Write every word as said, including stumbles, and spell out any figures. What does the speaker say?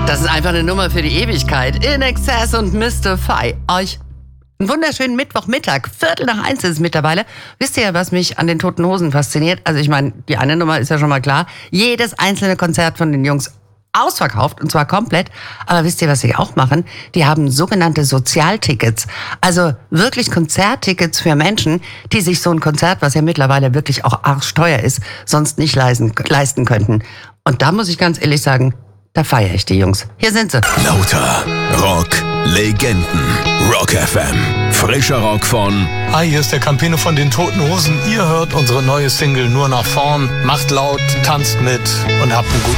Das ist einfach eine Nummer für die Ewigkeit. In Excess und Mystify. Euch einen wunderschönen Mittwochmittag. Viertel nach eins ist es mittlerweile. Wisst ihr ja, was mich an den Toten Hosen fasziniert? Also ich meine, die eine Nummer ist ja schon mal klar. Jedes einzelne Konzert von den Jungs ausverkauft, und zwar komplett. Aber wisst ihr, was sie auch machen? Die haben sogenannte Sozialtickets. Also wirklich Konzerttickets für Menschen, die sich so ein Konzert, was ja mittlerweile wirklich auch arschteuer ist, sonst nicht leisten, leisten könnten. Und da muss ich ganz ehrlich sagen, da feiere ich die Jungs. Hier sind sie. Lauter Rock, Legenden, Rock F M. Frischer Rock von... Hi, hier ist der Campino von den Toten Hosen. Ihr hört unsere neue Single Nur nach vorn. Macht laut, tanzt mit und habt einen guten